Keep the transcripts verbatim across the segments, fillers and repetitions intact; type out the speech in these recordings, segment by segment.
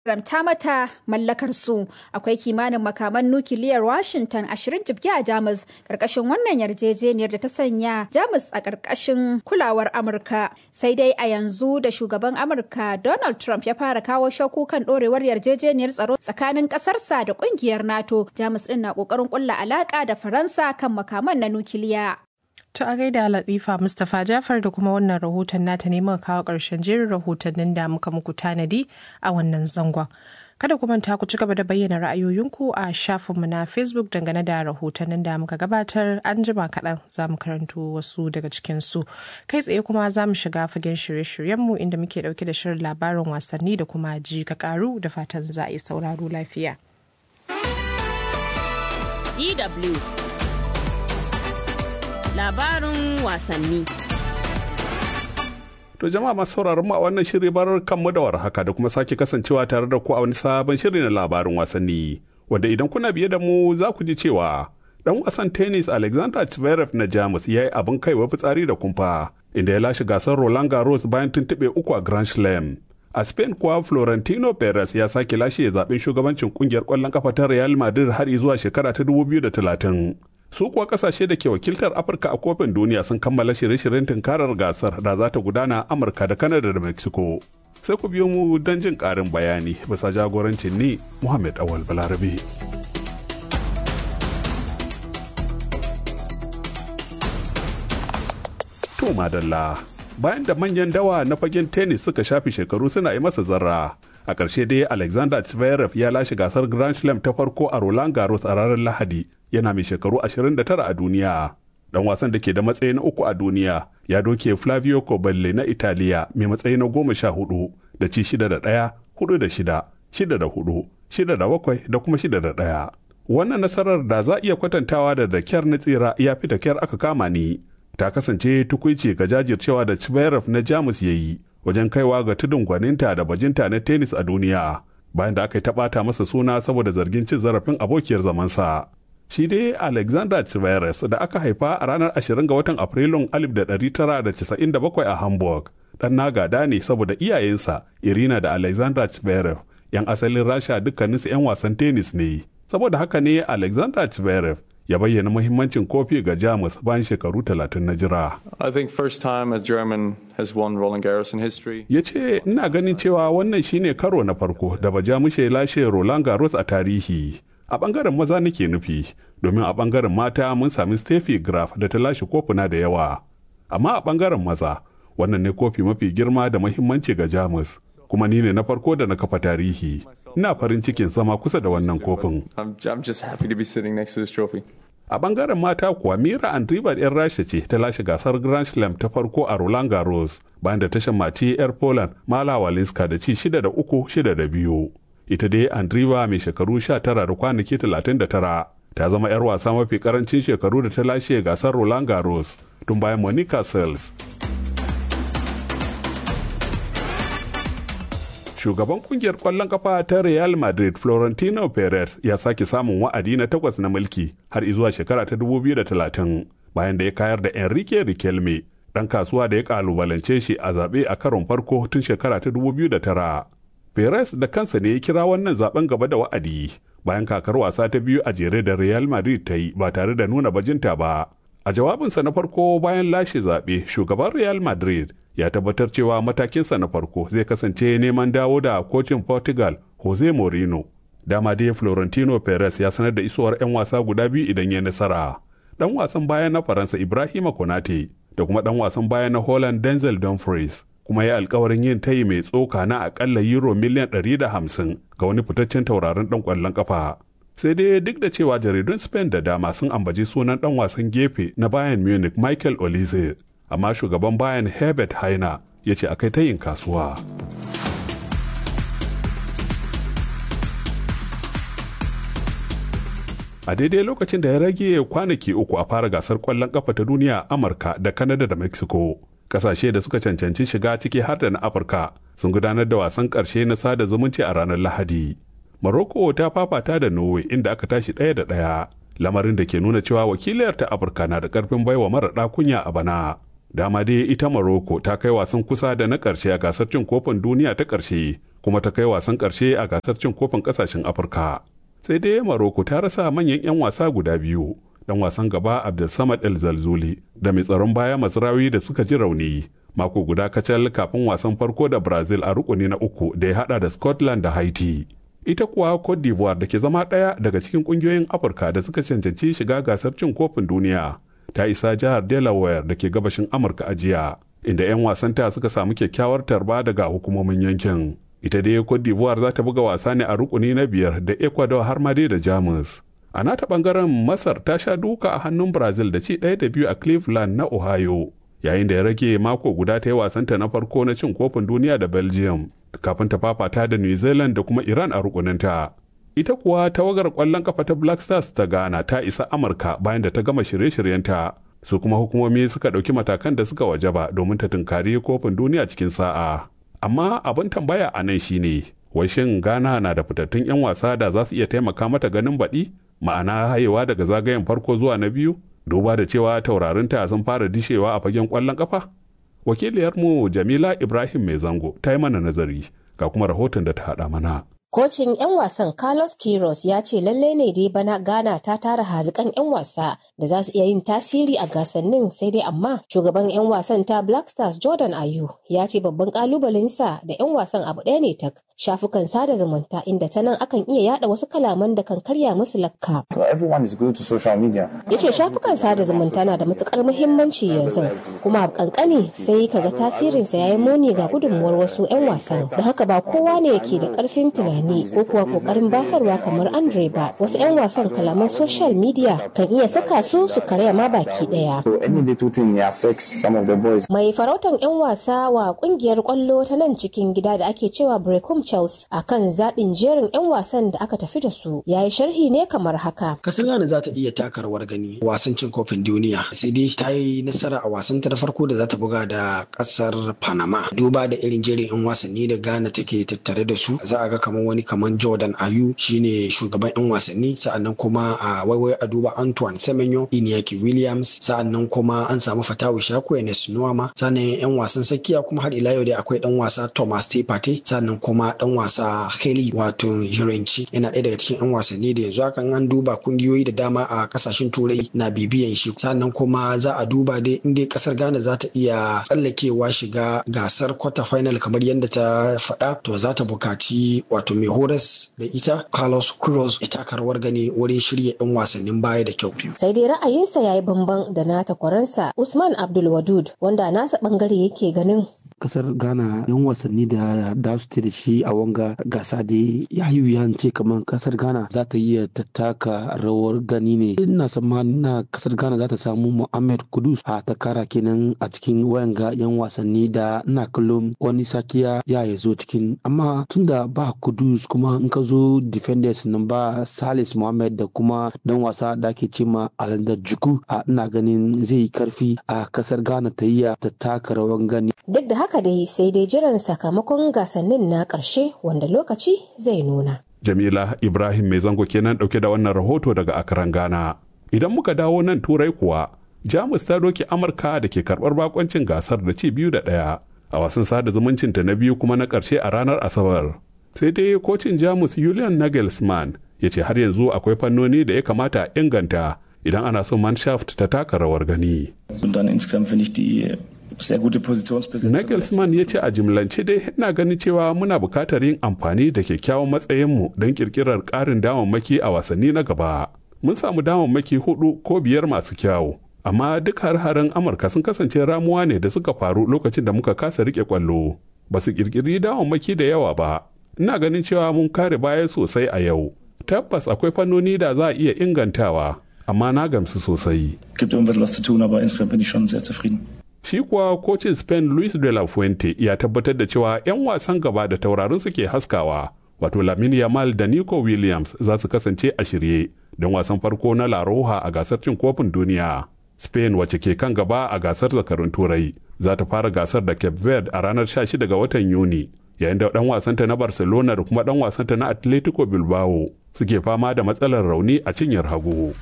ramta mata mallakar su. Akwai kimanin makaman nukiliyar Washington ashirin jibge a Jamus karkashin wannan yarjejeniyar da ta sanya Jamus a karkashin kulawar Amurka. Sai dai a yanzu da shugaban Amurka Donald Trump ya fara kawo shakku kan dorewar yarjejeniyar tsaro tsakanin kasarsa da kungiyar NATO, Jamus din na kokarin kulla alaka da Faransa kan makaman na nukiliya. To a gaida Latifa Mustapha Jafar da kuma wannan rahoton nata ne muka kawo ƙarshen jerin rahotannin da muka muku tanadi a wannan zangon. Kada ku manta ku ci gaba da bayyana ra'ayoyinku a shafinmu na Facebook dangane da rahotannin da muka gabatar. An jima kaɗan za mu karanto wasu daga cikinsu. Kai tsaye kuma za mu shiga fagen shirye-shiryenmu inda muke ɗauke da shirin labarin wasanni da kuma ji ka ƙaru da fatan za a yi sauraro lafiya. D W Labarin wasanni. To jama'a masu sauraron mu a wannan shiri barar kanmu da warhaka da kuma sake kasancewa tare da ku a wani sabon shiri na labarin wasanni. Wanda idan kuna biye da mu za ku ji cewa dan wasan tennis Alexander Zverev na Jamus ya yi abin kaiwa fitsari da kumfa inda ya lashe gasar Roland Garros bayan tuntuɓe uku a Grand Slam. A Spain kuwa Florentino Perez ya sake lashe zaben shugabancin kungiyar ƙwallon kafa ta Real Madrid har zuwa shekara ta dubu biyu da talatin. Su kuwa kasashe da ke wakiltar Afirka a kofin duniya sun kammala shirye-shiryen tunkarar gasar da za ta gudana a Amurka da Canada da Mexico. Sai ku biyo mu don jin ƙarin bayani bisa jagorancin ni Muhammad Awal Balarabe. To madalla, bayan da manyan dawa na fagen tennis suka shafi shekaru suna yi masa zarra, a ƙarshe dai Alexander Zverev ya lashe gasar Grand Slam ta farko a Roland Garros a ranar Lahadi. Yana mai shekaru ashirin da tara a duniya. Dan wasan da ke da matsayi na uku a duniya ya doke Flavio Coballi na Italiya mai matsayi na goma sha hudu da ci shida da ɗaya, hudu da shida, shida da hudu, shida da bakwai da kuma shida da ɗaya. Wannan nasarar da za iya kwatantawa da da kyar na tsira ya fi da kyar aka kama ni. Ta kasance tukuici ga jajircewa da Zverev na Jamus ya yi wajen kaiwa ga tudun gwaninta da bajinta na tennis a duniya bayan da aka yi taɓata masa suna saboda zargin cin zarafin abokiyar zamansa. Shi dai Alexander Zverev da aka haifa a ranar ashirin ga watan Afrilun alif da ɗari tara da casa'in da bakwai a Hamburg. Ɗan na gada ne saboda iyayensa Irina da Alexander Zverev, 'yan asalin Rasha dukkaninsu 'yan wasan tennis ne. Saboda haka ne Alexander Zverev ya bayyana muhimmancin kofi ga Jamus bayan shekaru talatin na jira. I think first time as German has won Roland Garros in history. Ya ce, ina ganin cewa wannan shine karo na farko da Bajamushe lashe Roland Garros a tarihi. A ɓangaren maza nake nufi, domin a ɓangaren mata mun sami Steffi Graf da ta lashe kofuna da yawa. Amma a ɓangaren maza, wannan ne kofi mafi girma da muhimmanci ga Jamus, kuma ni ne na farko da na kafa tarihi. Ina farin cikin zama kusa da wannan kofin. I'm, I'm just happy to be sitting next to this trophy. A ɓangaren mata kuwa Mira Andreeva 'yan Rasha ce ta lashe gasar Grand Slam ta farko a Roland Garros, bayan da ta shammaci 'yar Poland Mala Walinska da ci shida da uku, shida da biyu. Ita dai Andreeva mai shekaru sha tara da kwanaki talatin da tara ta zama 'yar wasa mafi karancin shekaru da ta lashe gasar Roland Garros tun bayan Monica Seles. Shugaban kungiyar kwallon kafa ta Real Madrid Florentino Perez ya sake samun wa'adi na takwas na mulki har izuwa shekara ta dubu biyu da talatin bayan da ya kayar da Enrique Riquelme, ɗan kasuwa da ya kalubalance shi a zaɓe a karon farko tun shekara ta dubu biyu da tara. Perez da kansa ne ya kira wannan zaben gaba da wa'adi bayan kakar wasa ta biyu a jere da Real Madrid ta yi ba tare da nuna bajinta ba. A jawabinsa na farko bayan lashe zaɓe, shugaban Real Madrid ya tabbatar cewa matakinsa na farko zai kasance neman dawo da kocin Portugal Jose Mourinho. Dama dai Florentino Perez ya sanar da isowar 'yan wasa guda biyu idan ya nasara. Ɗan wasan baya na Faransa Ibrahima Konate da kuma ɗan wasan baya na Holland Denzel Dumfries. Kuma ya alkawarin yin tayi mai tsoka na akalla euro miliyan ɗari da hamsin ga wani fitaccen tauraron ɗan ƙwallon ƙafa. Sai dai duk da cewa jaridun Spain da dama sun ambaci sunan ɗan wasan gefe na Bayern Munich Michael Olise, amma shugaban Bayern Herbert Hainer ya ce akai tayin kasuwa. A daidai lokacin da ya rage kwanaki uku a fara gasar ƙwallon ƙafa ta duniya a Amurka da Canada da Mexico. Kasashe da suka cancanci shiga ciki har da na Afirka sun gudanar da wasan ƙarshe na sada zumunci a ranar Lahadi. Morocco ta fafata da Norway inda aka tashi ɗaya da ɗaya, lamarin da ke nuna cewa wakilayar ta Afirka na da ƙarfin baiwa mara kunya a bana. Dama dai ita Morocco ta kai wasan kusa da na ƙarshe a gasar cin kofin duniya ta ƙarshe, kuma ta kai wasan ƙarshe a gasar cin kofin ƙasashen Afirka. Sai dai Maroko ta rasa manyan 'yan wasa guda biyu, dan wasan gaba Abdulsamad El Zalzuli da mai tsaron baya Mazraoui da suka ji rauni mako guda kacal kafin wasan farko da Brazil a rukuni na uku da ya hada da Scotland da Haiti. Ita kuwa Cote d'Ivoire da ke zama ɗaya daga cikin ƙungiyoyin Afirka da suka cancanci shiga gasar cin kofin duniya ta isa jihar Delaware da ke gabashin Amurka a jiya, inda 'yan wasanta suka samu kyakkyawar tarba daga hukumomin yankin. Ita dai Cote d'Ivoire za ta buga wasa ne a rukuni na biyar da Ecuador har ma dai da Jamus. A nata bangaren Masar ta sha duka a hannun Brazil da ci ɗaya da biyu a Cleveland na Ohio, yayin da ya rage mako guda ta yi wasanta na farko na cin kofin duniya da Belgium, kafin ta fafata da New Zealand da kuma Iran a rukuninta. Ita kuwa tawagar ƙwallon kafa ta Black Stars ta Ghana ta isa Amurka bayan da ta gama shirye-shiryenta. Su kuma hukumomi suka ɗauki matakan da suka wajaba domin ta tunkari kofin duniya cikin sa'a. Amma abin tambaya a nan shine, wai shin Ghana na da fitattun 'yan wasa da za su iya taimaka mata ganin baɗi? Ma'ana hayewa daga zagayen farko zuwa na biyu, duba da cewa taurarinta sun fara dishewa a fagen ƙwallon ƙafa? Wakiliyarmu Jamila Ibrahim Mai Zango ta yi mana nazari, ga kuma rahoton da ta haɗa mana. Kocin 'yan wasan Carlos Queiroz ya ce lalle ne dai bana Ghana ta tara hazikan 'yan wasa da za su iya yin tasiri a gasannin, sai dai amma shugaban 'yan wasan ta Black Stars Jordan Ayew ya ce babban kalubalensa da 'yan wasan abu ɗaya ne tak, shafukan sada zumunta, inda ta nan akan iya yada wasu kalaman da kan karya musu lakka. Ya ce shafukan sada zumunta na da matukar muhimmanci yanzu, kuma abu kankani sai kaga tasirinsa ya yi muni ga gudunmuwar wasu 'yan wasan, da haka ba kowa ne yake da karfin tunani ko kuwa kokarin basarwa kamar Andre ba. Wasu 'yan wasan kalaman social media kan iya saka su su karya ma baki daya. Mai farautan 'yan wasa wa kungiyar kwallo ta nan cikin gida da ake cewa Brecum Chelsea akan zaɓin jerin 'yan wasan da aka tafi da su ya yi sharhi ne kamar haka. Kasar Ghana za ta iya taka rawar gani wasan cin kofin duniya, sai dai ta yi nasara a wasan ta na farko da za ta buga da kasar Panama. Duba da irin jerin 'yan wasanni da Ghana take tattare da su, za a ga kamar wani kamar Jordan Ayew shine shugaban 'yan wasanni, sa'annan kuma a waiwai a duba Antoine Semenyo, Iñaki Williams, sa'annan kuma an samu Fatawu Shako, Enes Nuama, sa'annan 'yan wasan sakiya kuma har ila yau dai akwai dan wasa Thomas Tepate, sa'annan kuma dan wasa Heli wato Jirenci yana ɗaya daga cikin 'yan wasanni da yanzu hakan an duba kungiyoyi da dama a kasashen turai na bibiyan shi. Sa'annan kuma za a duba dai inda kasar Ghana za ta iya tsallakewa shiga gasar quarter final kamar yadda ta faɗa, to za ta bukaci wato mai horas da ita Carlos Queiroz ya taka rawar gani wurin shirya 'yan wasannin baya da kyau. Sai dai ra'ayinsa ya yi bamban da na takwaransa Usman Abdul Wadud, wanda nasa bangare yake ganin kasar Ghana yan wasanni da da su da shi a wanga gasa da ya yi wuyan ce kamar kasar Ghana za ta iya ta taka rawar gani ne. Ina tsammanin na kasar Ghana za ta samu Mohamed Kudus a takara kenan a cikin wayanga yan wasanni da ina kallon wani sakiya ya ya zo cikin, amma tunda ba Kudus kuma in ka zo defenders nan ba Salis Mohamed da kuma dan wasa da ake ce ma Alanda Juku, a ina ganin zai yi karfi a kasar Ghana ta iya ta taka rawar gani. Duk da haka dai sai dai jiran sakamakon gasannin na ƙarshe wanda lokaci zai nuna. Jamila Ibrahim Mai Zango kenan ɗauke da wannan rahoto daga Accran, Ghana. Idan muka dawo nan Turai kuwa, Jamus ta doke Amurka da ke karɓar bakoncin gasar da ci biyu da ɗaya a wasan sada zumuncinta na biyu kuma na ƙarshe a ranar Asabar. Sai dai kocin Jamus Julian Nagelsmann ya ce har yanzu akwai fannoni da ya kamata a inganta idan ana so Mannschaft ta taka rawar gani. Nagelsmann ya ce a jimlance dai ina ganin cewa muna bukatar yin amfani da kyakkyawan matsayinmu don kirkirar ƙarin damammaki a wasanni na gaba. Mun samu damammaki hudu ko biyar masu kyawu, amma duk har-haren Amurka sun kasance ramuwa ne da suka faru lokacin da muka kasa rike kwallo. Ba su kirkiri damammaki da yawa ba. Ina ganin cewa mun kare baya sosai a yau. Tabbas akwai fannoni da za a iya ingantawa, amma na gamsu sosai. Shi kuwa kocin Spain Luis de la Fuente ya tabbatar da cewa 'yan wasan gaba da taurarin suke haskawa, wato Lamine Yamal da Nico Williams za su kasance a shirye don wasan farko na La Roja a gasar cin kofin duniya. Spain wacce ke kan gaba a gasar zakarun Turai za ta fara gasar da Cape Verde a ranar sha shida ga watan Yuni, yayin da dan wasanta na Barcelona da kuma dan wasanta na Atletico Bilbao suke fama da matsalar rauni a cinyar hagu.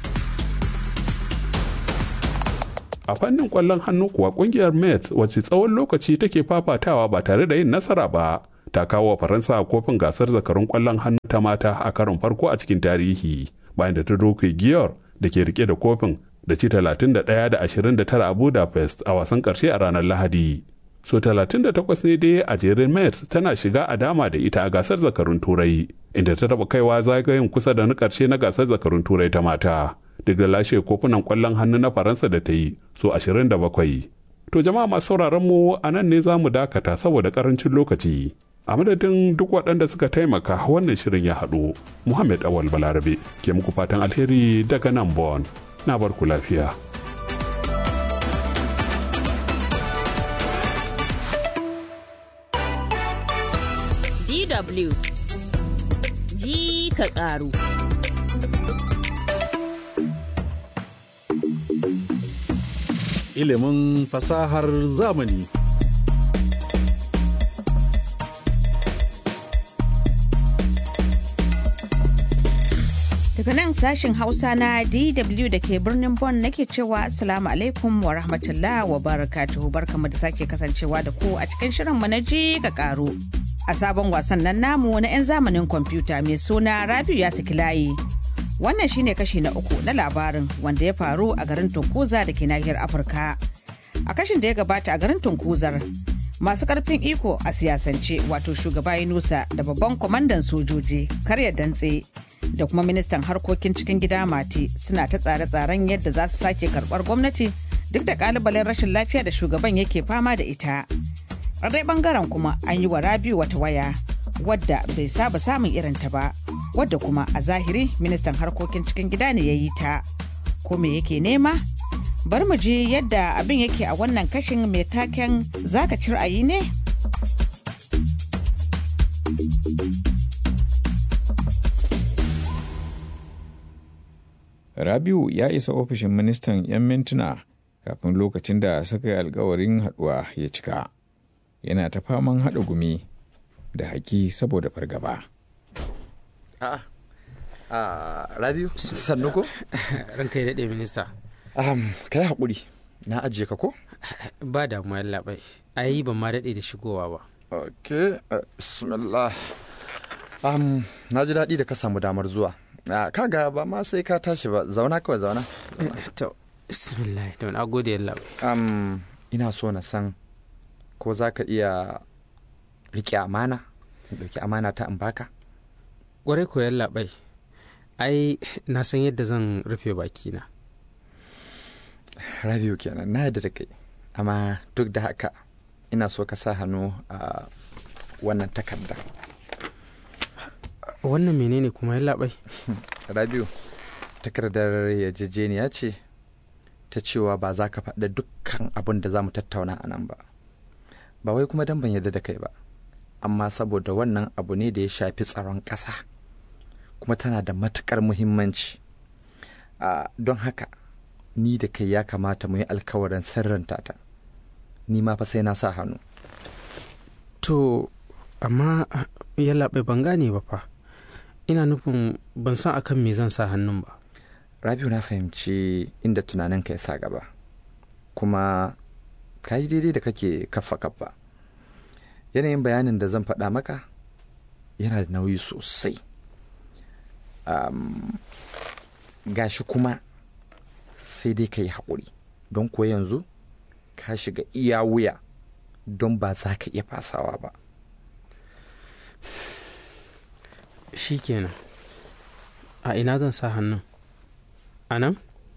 A fannin kwallon hannu kuwa kungiyar Mets wacce tsawon lokaci take fafatawa ba tare da yin nasara ba ta kawo Faransa kofin gasar zakarun kwallon hannu ta mata a karon farko a cikin tarihi bayan da ta doke Giyor da ke rike da kofin da ci talatin da ɗaya da ashirin da tara a Budapest a wasan ƙarshe a ranar Lahadi. So talatin da takwas ne dai a jerin Metz tana shiga a dama da ita a gasar zakarun Turai, inda ta taɓa kaiwa zagayen kusa da na ƙarshe na gasar zakarun Turai ta mata, duk da lashe kofunan ƙwallon hannu na Faransa da ta yi so ashirin da bakwai. To jama'a masu sauraron mu a nan ne za mu dakata saboda ƙarancin lokaci. A madadin duk waɗanda suka taimaka wannan shirin ya haɗu, Muhammad Awal Balarabe ke muku fatan alheri daga nan Bon. Na bar ku lafiya. D W ji ka ƙaru. Ilimin fasahar zamani. Daga nan sashin Hausa na D W da ke birnin Bonn nake cewa Assalamu alaikum wa rahmatullah wa barakatuhu, barkamu da sake kasancewa da ku a cikin shirinmu na ji ka ƙaru. A sabon wasan nan namu na 'yan zamanin kwamfuta mai suna Rabiu ya saki layi. Wannan shine kashi na uku na labarin wanda ya faru a garin Tunkuza da ke nahiyar Afirka. A kashin da ya gabata a garin Tunkuzar, masu karfin iko a siyasance wato shugaba Yunusa da babban kwamandan sojoji Karya Dantse da kuma ministan harkokin cikin gida Mati suna ta tsare-tsaren yadda za su sake karbar gwamnati duk da kalubalen rashin lafiya da shugaban yake fama da ita. A dai bangaren kuma an yi wa Rabiu wata waya wadda bai saba samun irinta ba, wadda kuma a zahiri ministan harkokin cikin gida ne ya yi ta. Ko me yake nema? Bar mu ji yadda abin yake a wannan kashin mai taken zaka ci ra'ayi ne? Rabiu ya isa ofishin ministan 'yan mintuna kafin lokacin da suka yi alkawarin haduwa ya cika. Yana ta faman haɗa gumi da haki saboda fargaba. A'a, a Rabiu, sannu ko? Ranka ya daɗe minista. Um, ka yi haƙuri, na ajiye ka ko? Ba damuwa labai, ai ban ma daɗe da shigowa ba. Ok, uh, bismillah. Um, na ji daɗi da ka samu damar zuwa. Uh, kaga ba ma sai ka tashi ba, zauna kawai zauna. To, bismillah, to na gode yalla. Um, ina so na san ko za ka iya riƙe amana, ɗauki amana ta in baka? Ƙwarai ko yalla bai, ai na san yadda zan rufe bakina. Rabiu kenan, na yadda da kai, amma duk da haka ina so ka sa hannu a wannan takarda. Wannan menene kuma yalla bai? Rabiu, takardar yarjejeniya ce ta cewa ba za ka faɗa dukkan abin da za mu tattauna a nan ba. Ba wai kuma dan ban yarda da kai ba, amma saboda wannan abu ne da ya shafi tsaron ƙasa, kuma tana da matuƙar muhimmanci. Uh, don haka, ni da kai ya kamata mu yi alkawarin sirranta ta. Ni ma fa sai na sa hannu. To, amma yalla bai ban gane ba fa. Ina nufin ban san akan me zan sa hannun ba. Rabiu, na fahimci inda tunaninka ya sa gaba, kuma ka yi daidai da kake kaffa kaffa. Yanayin bayanin da zan faɗa maka yana da nauyi sosai. Um, gashi kuma sai dai ka yi haƙuri, don ko yanzu ka shiga iya wuya, don ba za ka iya fasawa ba. Shi kenan. A ina zan sa hannun? A nan?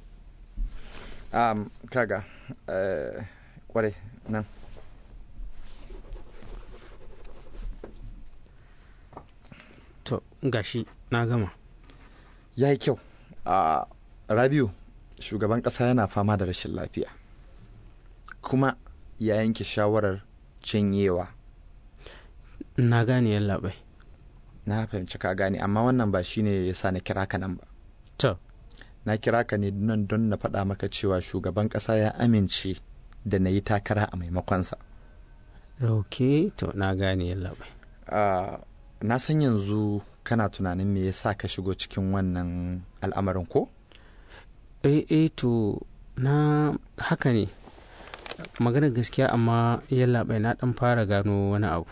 Um, kaga, uh, kwarai nan. To, gashi na gama. Ya yi kyau. Uh, Rabiu, shugaban ƙasa yana fama da rashin lafiya, kuma ya yanke shawarar cinyewa. Na gane yallaɓai. Na fahimci ka gane, amma wannan ba shi ne ya sa na kira ka nan ba. To. Na kira ka ne nan don na faɗa maka cewa shugaban ƙasa ya amince da na yi takara a maimakonsa. Ok, to na gane yallaɓai. Uh, na san yanzu kana tunanin me yasa ka shigo cikin wannan al'amarin ko? Eh eh to na haka ne. maganar gaskiya amma yallaɓai na ɗan fara gano wani abu.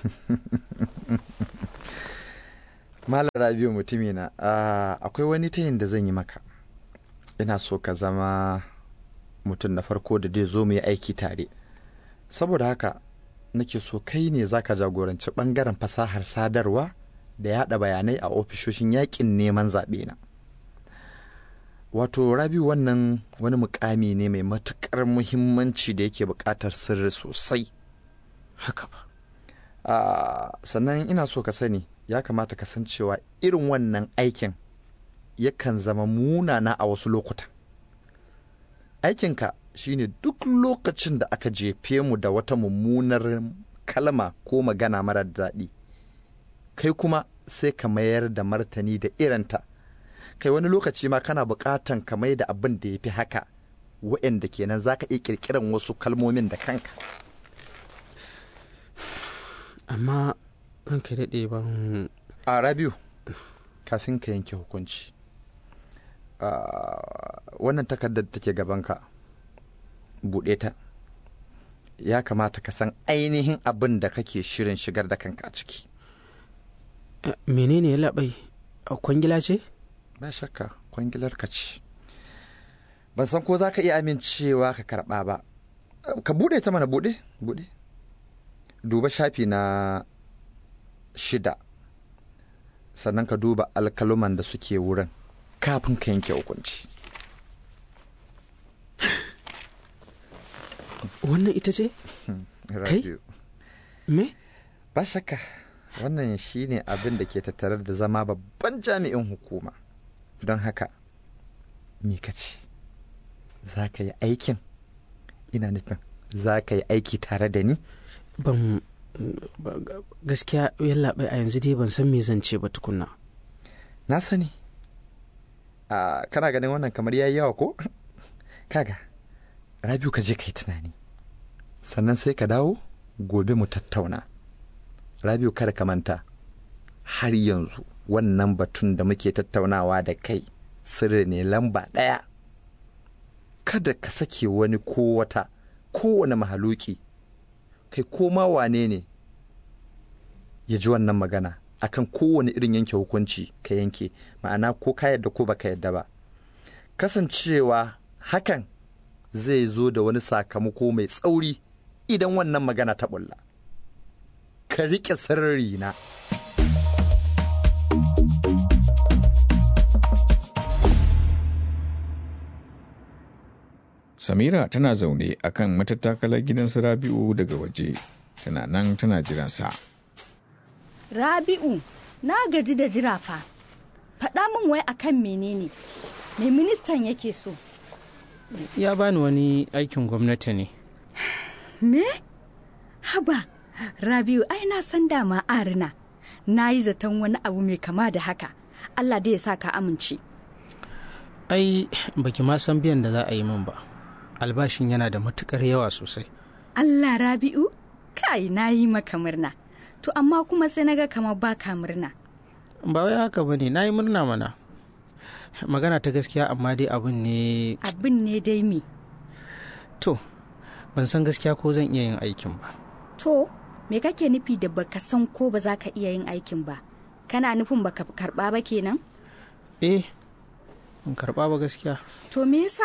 Malam Rabiu mutumina, akwai wani tayin da zan yi maka. Ina so ka zama mutum na farko da zai zo mu yi aiki tare. Saboda haka nake so kai ne za ka jagoranci ɓangaren fasahar sadarwa da yaɗa bayanai a ofishoshin yaƙin neman zaɓe na. Wato Rabiu, wannan wani mukami ne mai matuƙar muhimmanci da yake buƙatar sirri sosai. Haka ba. Uh, sannan ina so ka sani ya kamata ka san cewa irin wannan aikin yakan zama munana a wasu lokutan. Aikinka shine duk lokacin da aka jefe mu da wata mummunar kalma ko magana marar daɗi, kai kuma sai ka mayar da martani da irinta. Kai wani lokaci ma kana buƙatan ka mai da abin da ya fi haka, wa'anda kenan za ka iya ƙirƙiran wasu kalmomin da kanka. Amma ranka daɗe ban... A Rabiu, kafin ka yanke hukunci, wannan takardar da take gabanka, buɗe ta. Ya kamata ka san ainihin abin da kake shirin shigar da kanka a ciki. Menene ya labai? Kwangila ce? Ba shakka, kwangilar ka ce. Ban san ko za ka iya amincewa ka karɓa ba. Ka buɗe ta mana, buɗe, buɗe. Duba shafi na shida, sannan ka duba alkaluman da suke wurin kafin ka yanke hukunci. Wannan ita ce? Kai? Me? Ba shakka, wannan shi ne abin da ke tattare da zama babban jami'in hukuma. Don haka, me ka ce? Za ka yi aikin? Ina nufin, za ka yi aiki tare da ni? Ban gaskiya yallaɓai a yanzu dai ban san me zan ce ba tukunna. Na sani. A kana ganin wannan kamar yayi yawa ko? Kaga, Rabiu ka je ka yi tunani. Sannan sai ka dawo gobe mu tattauna. Rabiu kada ka manta, har yanzu wannan batun da muke tattaunawa da kai sirri ne lamba ɗaya. Kada ka sake wani ko wata kowane mahaluki, kai ko ma wane ne ya ji wannan magana akan kowane irin yanke hukunci ka yanke, ma'ana ko ka yadda ko baka yadda ba. Kasancewa hakan zai zo da wani sakamako mai tsauri idan wannan magana ta bulla. Ka riƙe sirri na. Samira tana zaune a kan matattakalar gidan su Rabi'u daga waje, tana nan tana jiransa. Rabi'u, na gaji da jira fa. Faɗa min wai akan menene? Me ministan yake so? Ya bani wani aikin gwamnati ne. Me? Haba, Rabi'u, ai na san dama arina. Na yi zaton wani abu mai kama da haka. Allah dai ya sa ka amince. Ai, baki ma san biyan da za a yi min ba. Albashin yana da matukar yawa sosai. Allah, Rabi'u, kai na yi maka murna. To amma kuma sai naga kamar baka murna. Ba wai haka bane, na yi murna mana. Magana ta gaskiya amma dai abin ne... Abin ne dai me? To, ban san gaskiya ko zan iya yin aikin ba. To, me kake nufi da baka san ko ba za ka iya yin aikin ba? Kana nufin baka karba ba kenan? Eh, ban karba ba gaskiya. To me yasa?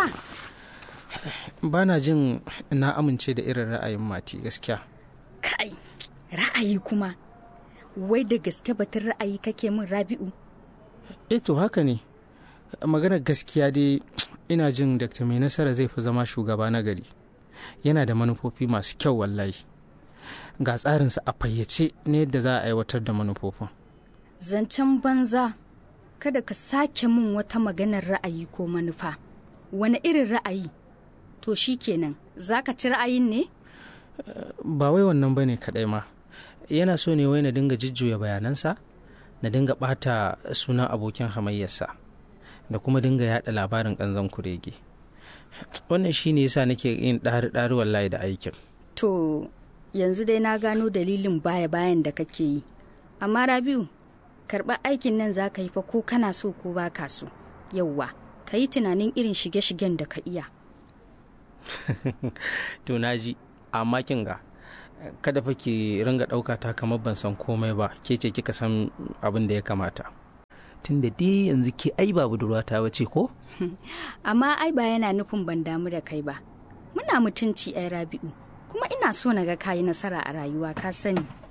Ba na jin na amince da irin ra'ayin mati gaskiya. Kai, ra'ayi kuma? Wai da gaske batun ra'ayi kake min, Rabi'u? Eh to haka ne. Maganar gaskiya dai ina jin Dakta Mai Nasara zai fi zama shugaba na gari. Yana da manufofi masu kyau wallahi. Ga tsarinsa a fayyace ne yadda za a aiwatar da manufofin. Zancen banza, kada ka sake min wata maganar ra'ayi ko manufa. Wani irin ra'ayi? To shi kenan, za ka ci ra'ayin ne? Ba wai wannan ba ne kaɗai ma. Yana so ne wai na dinga jujjuya bayanansa, na dinga ɓata sunan abokin hamayyarsa, da kuma dinga yaɗa labarin ƙanzon kurege. Wannan shi ne yasa nake yin ɗari-ɗari wallahi da aikin. To, yanzu dai na gano dalilin baya-bayan da kake yi. Amma Rabiu, karɓar aikin nan za ka yi fa ko kana so ko ba ka so. Yauwa, ka yi tunanin irin shige-shigen da ka iya. To naji, amma kin ga kada fa ki ringa ɗauka ta kamar ban san komai ba, ke ce kika san abin da ya kamata. Tun da dai yanzu ke ai ba budurwata ba ce ko? Amma ai ba yana nufin ban damu da kai ba. Muna mutunci ai Rabi'u, kuma ina so na ga kayi nasara a rayuwa ka sani.